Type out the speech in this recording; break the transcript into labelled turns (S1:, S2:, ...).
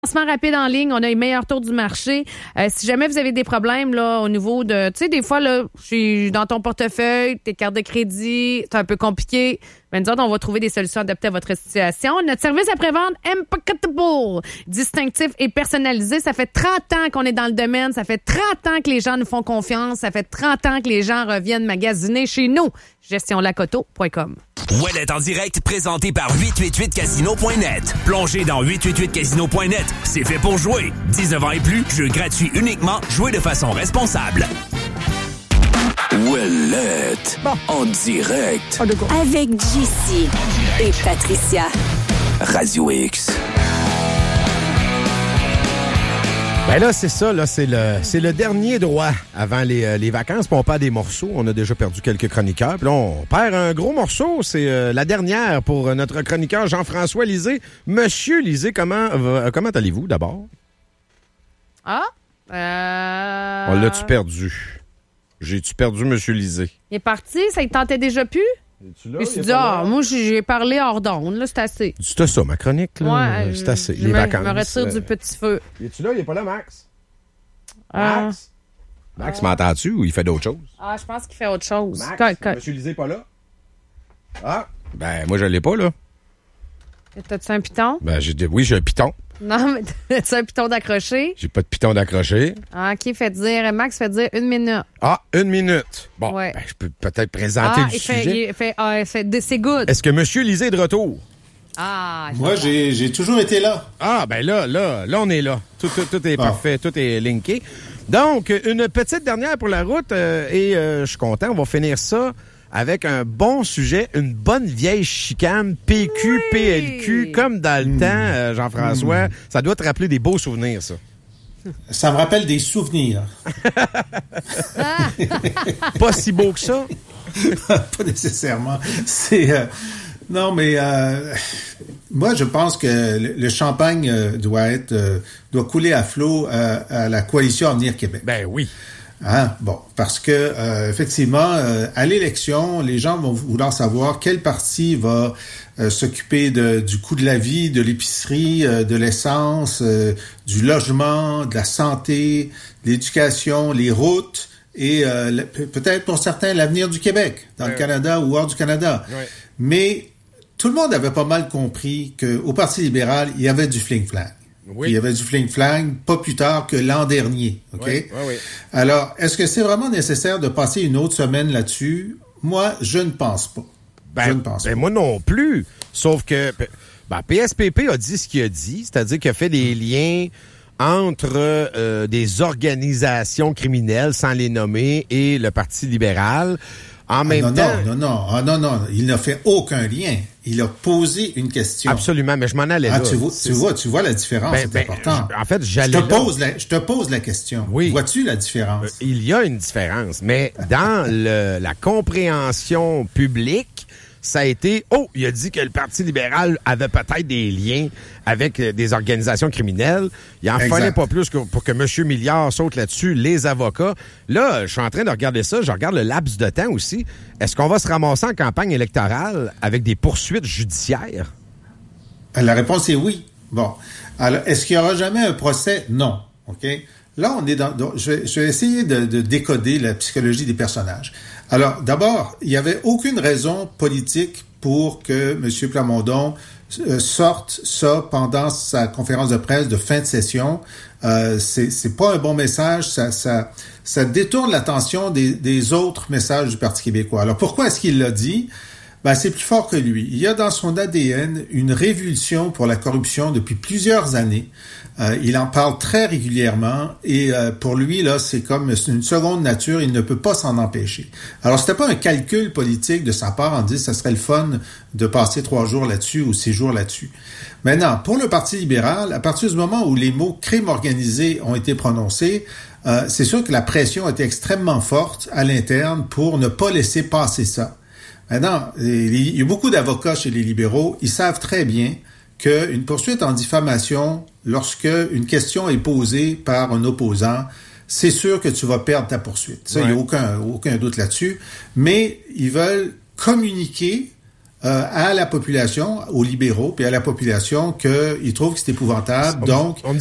S1: Lancement rapide en ligne, on a les meilleurs taux du marché. Si jamais vous avez des problèmes là au niveau de, tu sais, des fois là, dans ton portefeuille, tes cartes de crédit, c'est un peu compliqué. Ben nous autres, on va trouver des solutions adaptées à votre situation. Notre service après-vente Impeccable, distinctif et personnalisé. Ça fait 30 ans qu'on est dans le domaine. Ça fait 30 ans que les gens nous font confiance. Ça fait 30 ans que les gens reviennent magasiner chez nous. gestionlacoto.com.
S2: Ouellet en direct, présenté par 888casino.net. Plongez dans 888casino.net. C'est fait pour jouer. 19 ans et plus, jeu gratuit uniquement. Jouez de façon responsable.
S3: Ouellet en direct.
S4: Avec JC et Patricia.
S3: Radio X.
S5: Ben là, c'est ça, là, c'est le dernier droit avant les vacances. Puis on perd des morceaux. On a déjà perdu quelques chroniqueurs. Puis là, on perd un gros morceau. C'est la dernière pour notre chroniqueur Jean-François Lisée. Monsieur Lisée, comment allez-vous d'abord?
S1: On
S5: l'a-tu perdu? J'ai-tu perdu Monsieur Lisée?
S1: Il est parti, ça ne tentait déjà plus? Je me suis dit, moi, j'ai parlé hors d'onde, là, c'est assez.
S5: C'était ça, ma chronique, là.
S1: Ouais,
S5: c'est assez. Les vacances.
S1: Je me retire du petit feu.
S5: Es-tu là? Il est pas là, Max? Max? Max, m'entends-tu ou il fait d'autres choses?
S1: Je pense qu'il fait autre chose.
S5: Max, Monsieur Lisée pas là? Ben, moi, je l'ai pas, là.
S1: T'as-tu un piton?
S5: Ben, oui, j'ai un piton.
S1: Non, mais t'as-tu un piton d'accroché?
S5: J'ai pas de piton d'accroché.
S1: OK, Max fait dire 1 minute.
S5: 1 minute. Bon,
S1: ouais.
S5: Ben, je peux peut-être présenter le sujet.
S1: C'est good.
S5: Est-ce que Monsieur Lisée est de retour?
S6: Moi, j'ai toujours été là.
S5: Ben là, on est là. Tout est parfait, tout est linké. Donc, une petite dernière pour la route et je suis content, on va finir ça avec un bon sujet, une bonne vieille chicane PQ, PLQ, comme dans le temps, Jean-François. Ça doit te rappeler des beaux souvenirs, ça.
S6: Ça me rappelle des souvenirs.
S5: Pas si beau que ça?
S6: Pas nécessairement. Non, mais moi, je pense que le champagne doit couler à flot à la coalition Avenir Québec.
S5: Ben oui.
S6: Parce que effectivement, à l'élection, les gens vont vouloir savoir quel parti va s'occuper du coût de la vie, de l'épicerie, de l'essence, du logement, de la santé, de l'éducation, les routes et peut-être pour certains l'avenir du Québec, dans le Canada ou hors du Canada. Ouais. Mais tout le monde avait pas mal compris qu'au Parti libéral, il y avait du fling-flang. Oui. Il y avait du fling-flang pas plus tard que l'an dernier. OK? Oui. Alors, est-ce que c'est vraiment nécessaire de passer une autre semaine là-dessus? Moi, je ne pense pas.
S5: Moi non plus. Sauf que PSPP a dit ce qu'il a dit, c'est-à-dire qu'il a fait des liens entre des organisations criminelles, sans les nommer, et le Parti libéral. En même temps...
S6: Non. Il n'a fait aucun lien. Il a posé une question.
S5: Absolument, mais je m'en allais là.
S6: Tu vois la différence, c'est important.
S5: En fait,
S6: je te pose la question.
S5: Oui.
S6: Vois-tu la différence?
S5: Il y a une différence, mais dans la compréhension publique, ça a été, il a dit que le Parti libéral avait peut-être des liens avec des organisations criminelles. Il en fallait pas plus pour que M. Milliard saute là-dessus, les avocats. Là, je suis en train de regarder ça, je regarde le laps de temps aussi. Est-ce qu'on va se ramasser en campagne électorale avec des poursuites judiciaires?
S6: La réponse est oui. Bon. Alors, est-ce qu'il y aura jamais un procès? Non. OK? Là, on est je vais essayer de décoder la psychologie des personnages. Alors, d'abord, il n'y avait aucune raison politique pour que M. Plamondon sorte ça pendant sa conférence de presse de fin de session. C'est pas un bon message. Ça détourne l'attention des autres messages du Parti québécois. Alors, pourquoi est-ce qu'il l'a dit? C'est plus fort que lui. Il y a dans son ADN une révulsion pour la corruption depuis plusieurs années. Il en parle très régulièrement et pour lui, là, c'est comme une seconde nature. Il ne peut pas s'en empêcher. Alors, c'était pas un calcul politique de sa part en disant ça serait le fun de passer 3 jours là-dessus ou 6 jours là-dessus. Maintenant, pour le Parti libéral, à partir du moment où les mots crime organisé ont été prononcés, c'est sûr que la pression a été extrêmement forte à l'interne pour ne pas laisser passer ça. Maintenant, il y a beaucoup d'avocats chez les libéraux. Ils savent très bien qu'une poursuite en diffamation, lorsque une question est posée par un opposant, c'est sûr que tu vas perdre ta poursuite. Ça, il n'y a aucun doute là-dessus. Mais ils veulent communiquer à la population, aux libéraux, puis à la population qu'ils trouvent que c'est épouvantable. Donc,